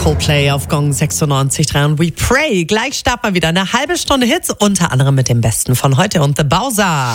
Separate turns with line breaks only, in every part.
Coldplay auf Gong 96.3 und We Pray. Gleich starten wir wieder eine halbe Stunde Hits, unter anderem mit dem Besten von heute und The Bowser.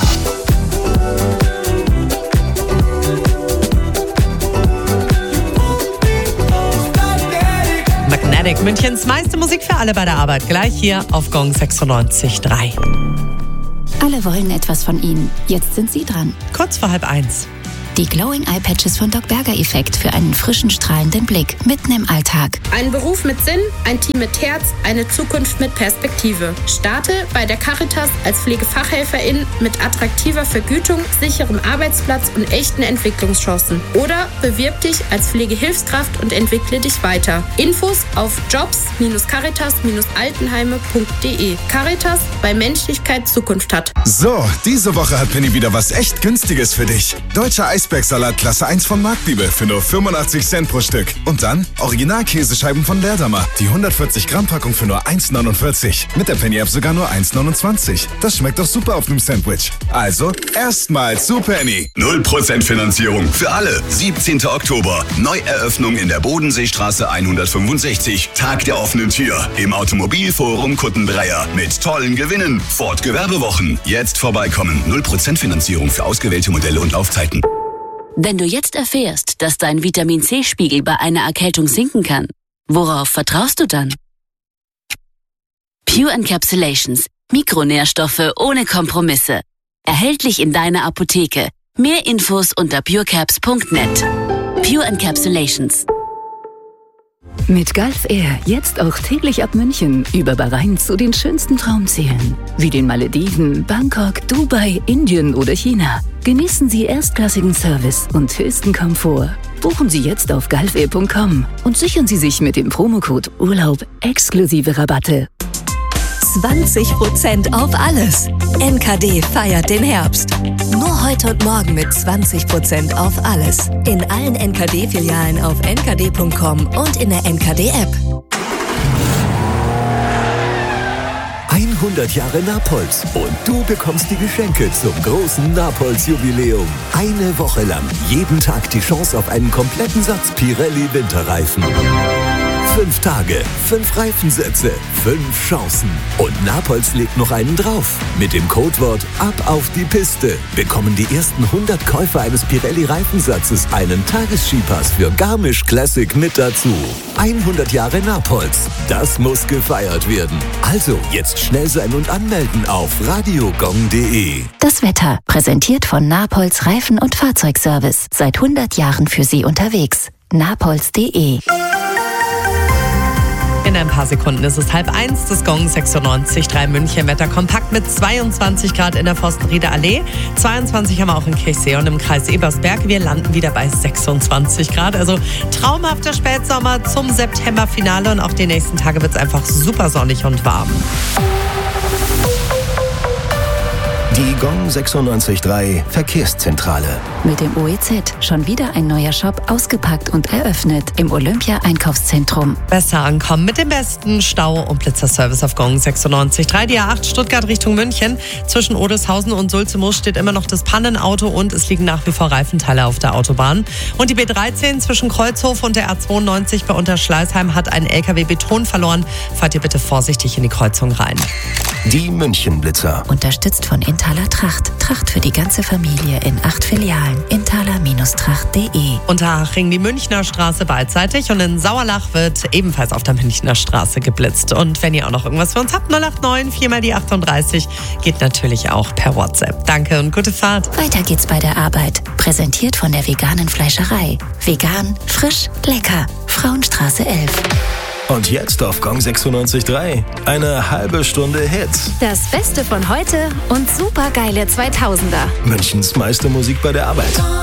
Magnetic, Münchens meiste Musik für alle bei der Arbeit. Gleich hier auf Gong 96.3.
Alle wollen etwas von Ihnen. Jetzt sind Sie dran.
Kurz vor 12:30.
Die Glowing Eye Patches von Doc Berger Effekt für einen frischen, strahlenden Blick mitten im Alltag.
Ein Beruf mit Sinn, ein Team mit Herz, eine Zukunft mit Perspektive. Starte bei der Caritas als Pflegefachhelferin mit attraktiver Vergütung, sicherem Arbeitsplatz und echten Entwicklungschancen. Oder bewirb dich als Pflegehilfskraft und entwickle dich weiter. Infos auf jobs-caritas-altenheime.de. Caritas, weil Menschlichkeit Zukunft hat.
So, diese Woche hat Penny wieder was echt Günstiges für dich. Deutscher Eisbergsalat Klasse 1 von Marktliebe für nur 85 Cent pro Stück. Und dann Original-Käsescheiben von Leerdammer. Die 140 Gramm Packung für nur 1,49. Mit der Penny-App sogar nur 1,29. Das schmeckt doch super auf einem Sandwich. Also, erstmal zu Penny.
0% Finanzierung für alle. 17. Oktober. Neueröffnung in der Bodenseestraße 165. Tag der offenen Tür. Im Automobilforum Kuttenbreier. Mit tollen Gewinnen. Ford Gewerbewochen. Jetzt vorbeikommen. 0% Finanzierung für ausgewählte Modelle und Laufzeiten.
Wenn du jetzt erfährst, dass dein Vitamin-C-Spiegel bei einer Erkältung sinken kann, worauf vertraust du dann? Pure Encapsulations. Mikronährstoffe ohne Kompromisse. Erhältlich in deiner Apotheke. Mehr Infos unter purecaps.net. Pure Encapsulations.
Mit Gulf Air jetzt auch täglich ab München über Bahrain zu den schönsten Traumzielen, wie den Malediven, Bangkok, Dubai, Indien oder China. Genießen Sie erstklassigen Service und höchsten Komfort. Buchen Sie jetzt auf gulfair.com und sichern Sie sich mit dem Promocode Urlaub exklusive Rabatte.
20% auf alles. NKD feiert den Herbst. Nur heute und morgen mit 20% auf alles. In allen NKD-Filialen auf nkd.com und in der NKD-App.
100 Jahre Napolz und du bekommst die Geschenke zum großen Napolz-Jubiläum. Eine Woche lang, jeden Tag die Chance auf einen kompletten Satz Pirelli Winterreifen. 5 Tage, 5 Reifensätze, 5 Chancen. Und Napolz legt noch einen drauf. Mit dem Codewort Ab auf die Piste bekommen die ersten 100 Käufer eines Pirelli-Reifensatzes einen Tagesskipass für Garmisch Classic mit dazu. 100 Jahre Napolz, das muss gefeiert werden. Also jetzt schnell sein und anmelden auf radiogong.de.
Das Wetter, präsentiert von Napolz Reifen- und Fahrzeugservice. Seit 100 Jahren für Sie unterwegs. napolz.de.
In ein paar Sekunden ist es 12:30, das Gong 96.3 München. Wetter kompakt mit 22 Grad in der Forstenrieder Allee. 22 haben wir auch in Kirchsee und im Kreis Ebersberg. Wir landen wieder bei 26 Grad. Also traumhafter Spätsommer zum Septemberfinale. Und auch die nächsten Tage wird es einfach super sonnig und warm.
Die Gong 96.3 Verkehrszentrale.
Mit dem OEZ schon wieder ein neuer Shop ausgepackt und eröffnet im Olympia-Einkaufszentrum.
Besser ankommen mit dem besten Stau- und Blitzerservice auf Gong 96.3. Die A8 Stuttgart Richtung München. Zwischen Odelshausen und Sulzemoos steht immer noch das Pannenauto und es liegen nach wie vor Reifenteile auf der Autobahn. Und die B13 zwischen Kreuzhof und der A92 bei Unterschleißheim hat ein LKW Beton verloren. Fahrt ihr bitte vorsichtig in die Kreuzung rein.
Die München-Blitzer.
Unterstützt von Inthaler Tracht. Tracht für die ganze Familie in 8 Filialen. Inthaler-Tracht.de.
Unterhaching die Münchner Straße beidseitig und in Sauerlach wird ebenfalls auf der Münchner Straße geblitzt. Und wenn ihr auch noch irgendwas für uns habt, 089 4 mal die 38 geht natürlich auch per WhatsApp. Danke und gute Fahrt.
Weiter geht's bei der Arbeit. Präsentiert von der veganen Fleischerei. Vegan, frisch, lecker. Frauenstraße 11.
Und jetzt auf Gong 96.3 eine halbe Stunde Hits.
Das Beste von heute und supergeile 2000er.
Münchens meiste Musik bei der Arbeit.